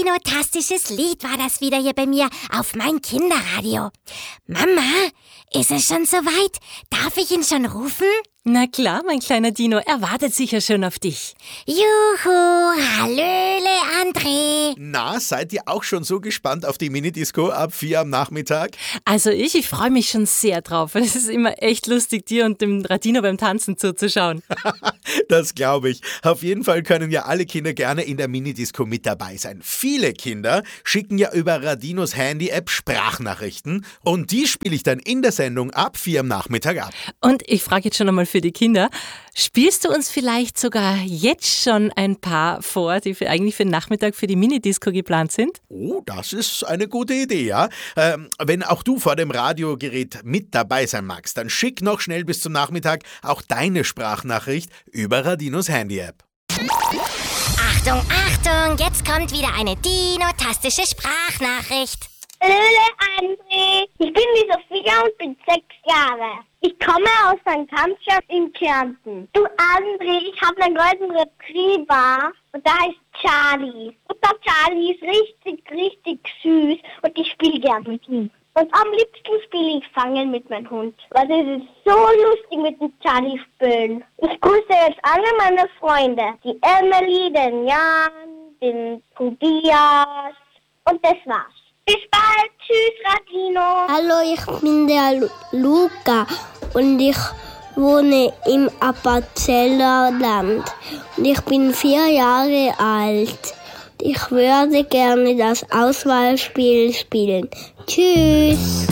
dinotastisches Lied war das wieder hier bei mir auf mein Kinderradio. Mama, ist es schon soweit? Darf ich ihn schon rufen? Na klar, mein kleiner Dino, er wartet sicher schon auf dich. Juhu, hallöle André. Na, seid ihr auch schon so gespannt auf die Minidisco ab 4 am Nachmittag? Also ich freue mich schon sehr drauf, weil es ist immer echt lustig, dir und dem Radino beim Tanzen zuzuschauen. Das glaube ich. Auf jeden Fall können ja alle Kinder gerne in der Minidisco mit dabei sein. Viele Kinder schicken ja über Radinos Handy-App Sprachnachrichten und die spiele ich dann in der Sendung ab 4 am Nachmittag ab. Und ich frage jetzt schon einmal für die Kinder, spielst du uns vielleicht sogar jetzt schon ein paar vor, die eigentlich für den Nachmittag für die Minidisco geplant sind? Oh, das ist eine gute Idee, ja. Wenn auch du vor dem Radiogerät mit dabei sein magst, dann schick noch schnell bis zum Nachmittag auch deine Sprachnachricht über Radinos Handy-App. Achtung, Achtung, jetzt kommt wieder eine dinotastische Sprachnachricht. Hallöle André, ich bin die Sophia und bin 6 Jahre. Ich komme aus St. Amtschaft in Kärnten. Du André, ich habe einen Golden Retriever und der heißt Charlie. Und der Charlie ist richtig süß und ich spiele gern mit ihm. Und am liebsten spiele ich Fangen mit meinem Hund. Weil das ist so lustig mit dem Charlie spielen. Ich grüße jetzt alle meine Freunde. Die Emily, den Jan, den Tobias und das war's. Bis bald. Tschüss, Radino. Hallo, ich bin der Luca und ich wohne im Appenzellerland. Und ich bin 4 Jahre alt. Ich würde gerne das Auswahlspiel spielen. Tschüss.